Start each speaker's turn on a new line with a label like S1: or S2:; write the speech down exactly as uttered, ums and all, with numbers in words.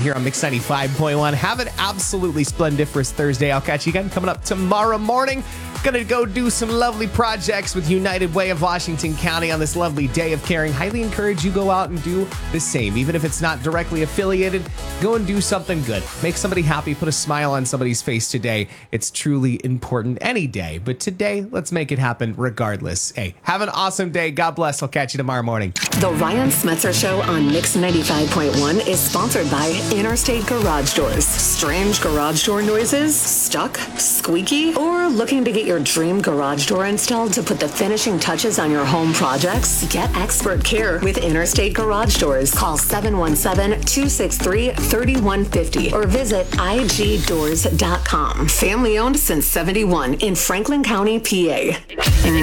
S1: here on Mix ninety-five point one. Have an absolutely splendiferous Thursday. I'll catch you again coming up tomorrow morning. Gonna go do some lovely projects with United Way of Washington County on this lovely day of caring. Highly encourage you go out and do the same. Even if it's not directly affiliated, go and do something good. Make somebody happy. Put a smile on somebody's face today. It's truly important any day. But today, let's make it happen regardless. Hey, have an awesome day. God bless. I'll catch you tomorrow morning.
S2: The Ryan Smetzer Show on Mix ninety-five point one is sponsored by Interstate Garage Doors. Strange garage door noises? Stuck? Squeaky? Or looking to get your dream garage door installed to put the finishing touches on your home projects? Get expert care with Interstate Garage Doors. Call seven one seven, two six three, three one five zero or visit I G doors dot com. Family owned since seventy-one in Franklin County, P A.